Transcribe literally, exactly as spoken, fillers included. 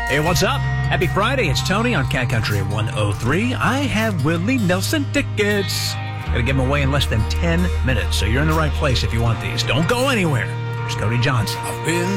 Hey, what's up? Happy Friday. It's Tony on Cat Country one oh three. I have Willie Nelson tickets. Gonna give them away in less than ten minutes, so you're in the right place if you want these. Don't go anywhere. There's Cody Johnson.